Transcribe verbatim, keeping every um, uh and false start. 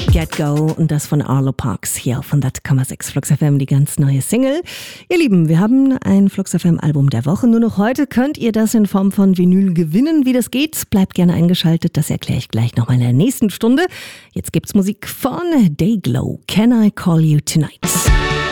Get Go und das von Arlo Parks hier auf hundert Komma sechs Flux F M, die ganz neue Single. Ihr Lieben, wir haben ein Flux F M Album der Woche. Nur noch heute könnt ihr das in Form von Vinyl gewinnen. Wie das geht, bleibt gerne eingeschaltet. Das erkläre ich gleich nochmal in der nächsten Stunde. Jetzt gibt's Musik von Dayglow. Can I Call You Tonight?